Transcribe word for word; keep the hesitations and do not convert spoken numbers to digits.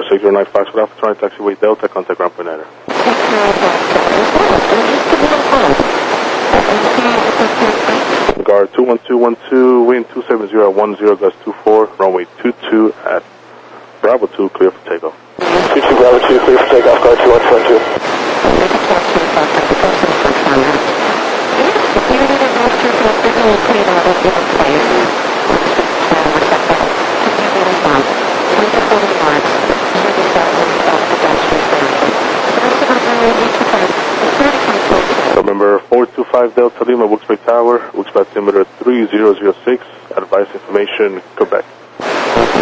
six zero nine Foxtrot Alpha, trying taxiway Delta, contact ground point niner. Guard two one two one two, wind two seven zero one zero, gust two four, runway two two at Bravo two, clear for takeoff. two two Bravo two, clear for takeoff, guard two one two one two. Remember four two five Delta Lima, Wilkes-Barre Tower, Wilkes-Barre altimeter three zero zero six, advice information, Quebec.